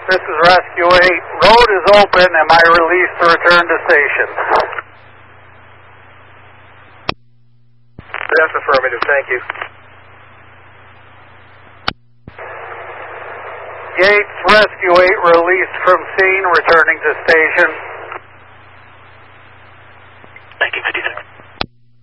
This is Rescue 8. Road is open. Am I released to return to station? That's affirmative. Thank you. Gates, Rescue 8, released from scene, returning to station. 1956.